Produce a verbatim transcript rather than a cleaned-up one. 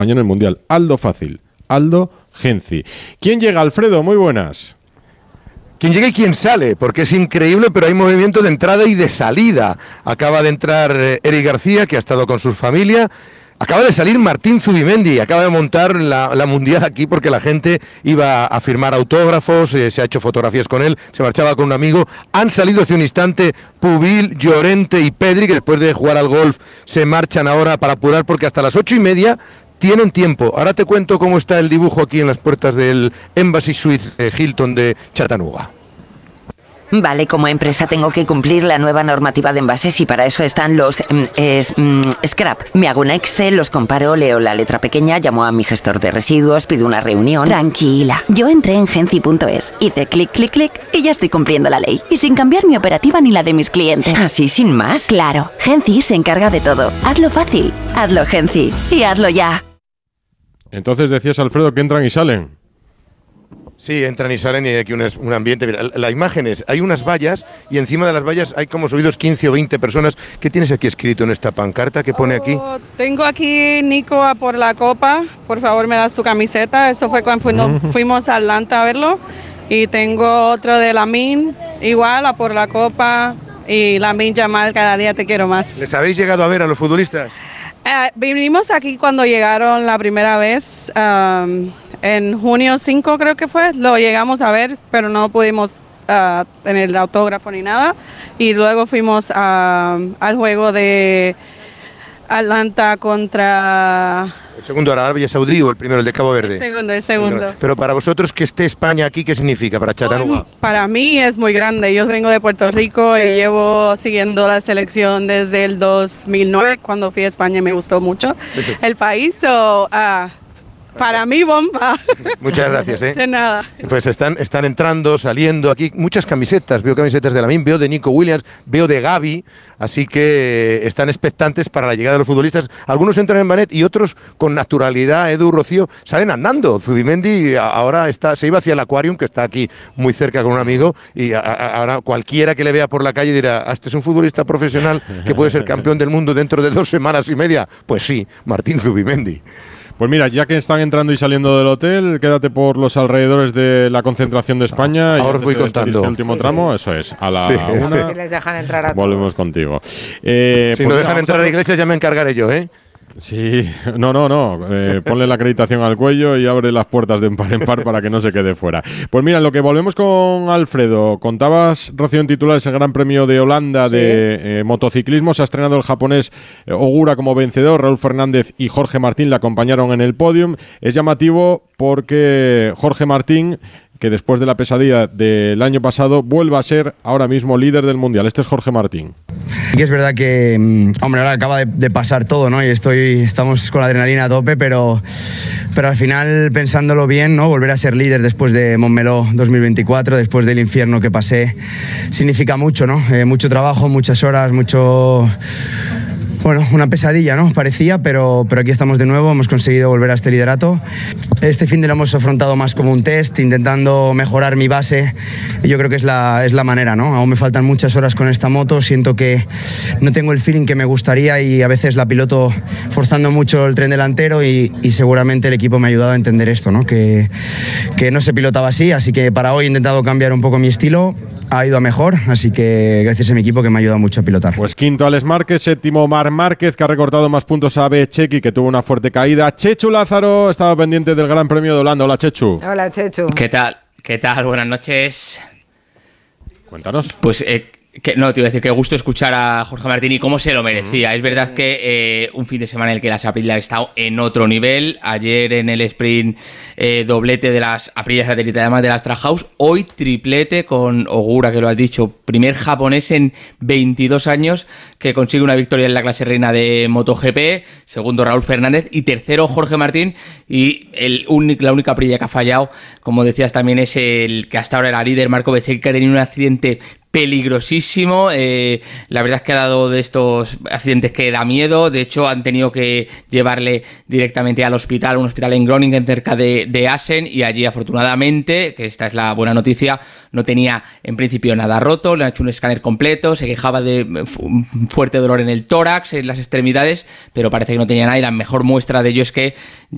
en el Mundial. Aldo Fácil, Aldo Genci. ¿Quién llega, Alfredo? Muy buenas. Quién llega y quién sale, porque es increíble, pero hay movimiento de entrada y de salida. Acaba de entrar eh, Eric García, que ha estado con su familia. Acaba de salir Martín Zubimendi, acaba de montar la, la Mundial aquí porque la gente iba a firmar autógrafos, eh, se ha hecho fotografías con él, se marchaba con un amigo. Han salido hace un instante Pubil, Llorente y Pedri, que después de jugar al golf se marchan ahora para apurar porque hasta las ocho y media tienen tiempo. Ahora te cuento cómo está el dibujo aquí en las puertas del Embassy Suites eh, Hilton de Chattanooga. Vale, como empresa tengo que cumplir la nueva normativa de envases y para eso están los mm, es, mm, scrap. Me hago un Excel, los comparo, leo la letra pequeña, llamo a mi gestor de residuos, pido una reunión. Tranquila, yo entré en Genci punto es, hice clic, clic, clic y ya estoy cumpliendo la ley. Y sin cambiar mi operativa ni la de mis clientes. ¿Así sin más? Claro, Genci se encarga de todo. Hazlo fácil, hazlo Genci y hazlo ya. Entonces decías, Alfredo, que entran y salen. Sí, entran y salen y hay aquí un, un ambiente. Mira, la, la imagen es, hay unas vallas y encima de las vallas hay como subidos quince o veinte personas. ¿Qué tienes aquí escrito en esta pancarta? ¿Qué pone aquí? Oh, tengo aquí Nico a por la copa. Por favor, me das tu camiseta. Eso fue cuando fuimos, fuimos a Atlanta a verlo. Y tengo otro de Lamine, igual a por la copa. Y Lamine Yamal, cada día te quiero más. ¿Les habéis llegado a ver a los futbolistas? Eh, vinimos aquí cuando llegaron la primera vez, um, en junio cinco creo que fue, lo llegamos a ver, pero no pudimos uh, tener el autógrafo ni nada, y luego fuimos uh, al juego de Atlanta contra... El segundo era Arabia Saudí o el primero, el de Cabo Verde. El segundo, el segundo. Pero para vosotros que esté España aquí, ¿qué significa para Chattanooga? Para mí es muy grande. Yo vengo de Puerto Rico y llevo siguiendo la selección desde el dos mil nueve, cuando fui a España y me gustó mucho el país. So, uh, para mí, bomba. Muchas gracias, ¿eh? De nada. Pues están, están entrando, saliendo aquí muchas camisetas. Veo camisetas de Lamine, veo de Nico Williams, veo de Gavi. Así que están expectantes para la llegada de los futbolistas. Algunos entran en Banet y otros con naturalidad. Edu, Rocío, salen andando. Zubimendi ahora está, se iba hacia el Aquarium, que está aquí muy cerca con un amigo, y a, a, ahora cualquiera que le vea por la calle dirá, ¿este es un futbolista profesional que puede ser campeón del mundo dentro de dos semanas y media? Pues sí, Martín Zubimendi. Pues mira, ya que están entrando y saliendo del hotel, quédate por los alrededores de la concentración de España. Ahora os voy contando. Este último sí, tramo, sí. Eso es. A la sí. una. Si les dejan entrar a Volvemos todos. contigo. Eh, si pues no mira, dejan entrar a la iglesia ya me encargaré yo, ¿eh? Sí, no, no, no. Eh, ponle la acreditación al cuello y abre las puertas de par en par para que no se quede fuera. Pues mira, lo que volvemos con Alfredo. Contabas, Rocío, en titulares el Gran Premio de Holanda sí. de eh, motociclismo. Se ha estrenado el japonés eh, Ogura como vencedor. Raúl Fernández y Jorge Martín le acompañaron en el podium. Es llamativo porque Jorge Martín, que después de la pesadilla del año pasado, vuelve a ser ahora mismo líder del Mundial. Este es Jorge Martín. Y es verdad que, hombre, ahora acaba de, de pasar todo, ¿no? Y estoy, estamos con la adrenalina a tope, pero, pero al final, pensándolo bien, ¿no? Volver a ser líder después de Montmeló dos mil veinticuatro, después del infierno que pasé, significa mucho, ¿no? Eh, mucho trabajo, muchas horas, mucho... Bueno, una pesadilla, ¿no? Parecía, pero, pero aquí estamos de nuevo, hemos conseguido volver a este liderato. Este fin de lo hemos afrontado más como un test, intentando mejorar mi base. Y yo creo que es la, es la manera, ¿no? Aún me faltan muchas horas con esta moto, siento que no tengo el feeling que me gustaría y a veces la piloto forzando mucho el tren delantero y, y seguramente el equipo me ha ayudado a entender esto, ¿no? Que, que no se pilotaba así, así que para hoy he intentado cambiar un poco mi estilo. Ha ido a mejor, así que gracias a mi equipo que me ha ayudado mucho a pilotar. Pues quinto Alex Márquez, séptimo Marc Márquez, que ha recortado más puntos a Bececchi, que tuvo una fuerte caída. Chechu Lázaro estaba pendiente del Gran Premio de Holanda. Hola, Chechu. Hola, Chechu. ¿Qué tal? ¿Qué tal? Buenas noches. Cuéntanos. Pues eh, que, no, te iba a decir que gusto escuchar a Jorge Martín y cómo se lo merecía. Mm. Es verdad que eh, un fin de semana en el que las Aprilia ha estado en otro nivel. Ayer en el sprint eh, doblete de las Aprilia satélite, además de las Trackhouse. Hoy triplete con Ogura, que lo has dicho. Primer japonés en veintidós años que consigue una victoria en la clase reina de MotoGP. Segundo Raúl Fernández y tercero Jorge Martín. Y el único, la única Aprilia que ha fallado, como decías también, es el que hasta ahora era líder, Marco Bececchi, que ha tenido un accidente peligrosísimo. Eh, la verdad es que ha dado de estos accidentes que da miedo. De hecho, han tenido que llevarle directamente al hospital, un hospital en Groningen, cerca de, de Assen, y allí, afortunadamente, que esta es la buena noticia, no tenía en principio nada roto. Le han hecho un escáner completo, se quejaba de un fuerte dolor en el tórax, en las extremidades, pero parece que no tenía nada, y la mejor muestra de ello es que